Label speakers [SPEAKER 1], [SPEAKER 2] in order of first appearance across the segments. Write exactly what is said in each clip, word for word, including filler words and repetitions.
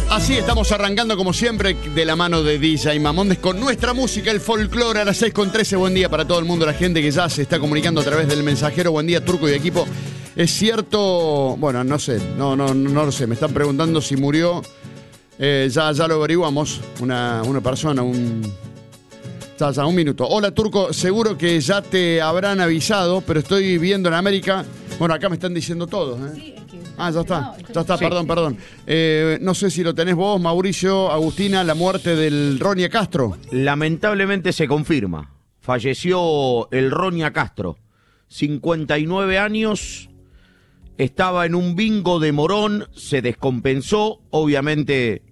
[SPEAKER 1] Así estamos arrancando como siempre de la mano de D J Mamondes con nuestra música, el folclore a las seis con trece. Buen día para todo el mundo, la gente que ya se está comunicando a través del mensajero. Buen día, Turco y equipo. Es cierto, bueno, no sé, no, no, no lo sé. Me están preguntando si murió. Eh, ya, ya lo averiguamos. Una, una persona, un... Ya, ya, un minuto. Hola, Turco, seguro que ya te habrán avisado, pero estoy viendo en América... Bueno, acá me están diciendo todos, ¿eh? Sí, es que... Ah, ya está, ya está, sí. perdón, perdón. Eh, no sé si lo tenés vos, Mauricio, Agustina, la muerte del Ronia Castro.
[SPEAKER 2] Lamentablemente se confirma. Falleció el Ronia Castro. cincuenta y nueve años, estaba en un bingo de Morón, se descompensó. Obviamente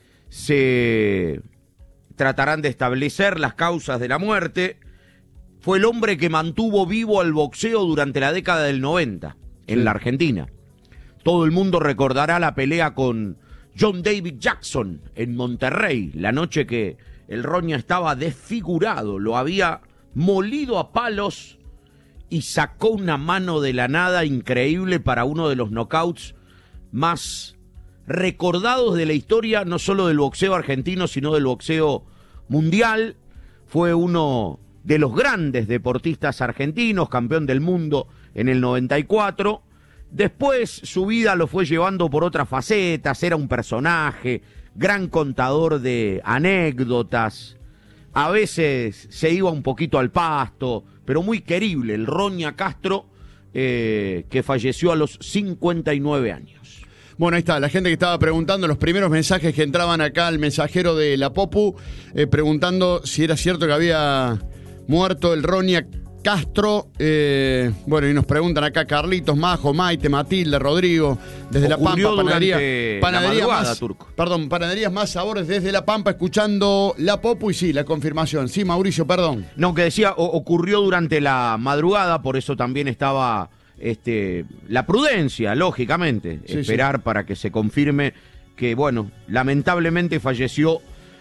[SPEAKER 2] se tratarán de establecer las causas de la muerte. Fue el hombre que mantuvo vivo al boxeo durante la década del noventa en sí. la Argentina. Todo el mundo recordará la pelea con John David Jackson en Monterrey, la noche que el Roña estaba desfigurado, lo había molido a palos y sacó una mano de la nada increíble para uno de los knockouts más recordados de la historia, no solo del boxeo argentino, sino del boxeo mundial. Fue uno de los grandes deportistas argentinos, campeón del mundo en el noventa y cuatro. Después su vida lo fue llevando por otras facetas, era un personaje, gran contador de anécdotas, a veces se iba un poquito al pasto, pero muy querible, el Roña Castro, eh, que falleció a los cincuenta y nueve años.
[SPEAKER 1] Bueno, ahí está, la gente que estaba preguntando, los primeros mensajes que entraban acá al mensajero de la Popu, eh, preguntando si era cierto que había muerto el Ronia Castro. Eh, bueno, y nos preguntan acá Carlitos, Majo, Maite, Matilde, Rodrigo, desde
[SPEAKER 2] Ocurrió
[SPEAKER 1] La Pampa, panadería, panadería
[SPEAKER 2] la
[SPEAKER 1] más,
[SPEAKER 2] Turco.
[SPEAKER 1] Perdón, panaderías Más Sabores desde La Pampa, escuchando la Popu y sí, la confirmación. Sí, Mauricio, perdón.
[SPEAKER 2] No, que decía, o, ocurrió durante la madrugada, por eso también estaba este, la prudencia, lógicamente, sí, esperar sí. para que se confirme que, bueno, lamentablemente falleció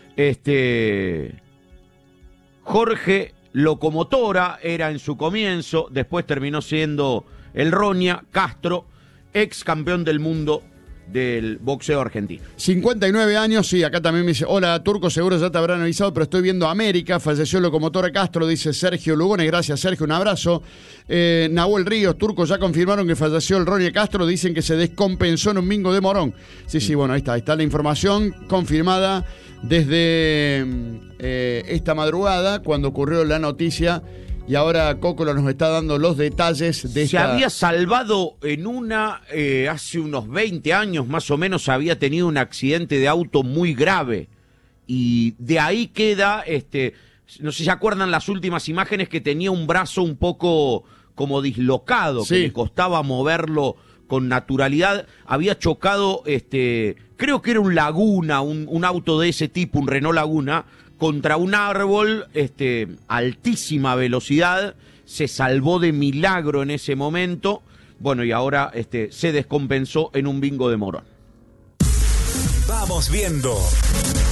[SPEAKER 2] este Jorge Locomotora, era en su comienzo, después terminó siendo el Roña Castro, ex campeón del mundo del boxeo argentino.
[SPEAKER 1] cincuenta y nueve años, sí, acá también me dice, hola Turco, seguro ya te habrán avisado, pero estoy viendo América, falleció Locomotora Castro, dice Sergio Lugones, gracias Sergio, un abrazo. Eh, Nahuel Ríos, Turco, ya confirmaron que falleció el Roña Castro, dicen que se descompensó en un bingo de Morón. Sí, sí, bueno, ahí está, ahí está la información confirmada desde eh, esta madrugada, cuando ocurrió la noticia. Y ahora Cocolo nos está dando los detalles de
[SPEAKER 2] Se esta... había salvado en una, eh, hace unos veinte años más o menos, había tenido un accidente de auto muy grave. Y de ahí queda, este, no sé si se acuerdan las últimas imágenes, que tenía un brazo un poco como dislocado, sí. que le costaba moverlo con naturalidad. Había chocado, este, creo que era un Laguna, un, un auto de ese tipo, un Renault Laguna, contra un árbol, este, altísima velocidad, se salvó de milagro en ese momento, bueno, y ahora este, se descompensó en un bingo de Morón.
[SPEAKER 3] Vamos viendo.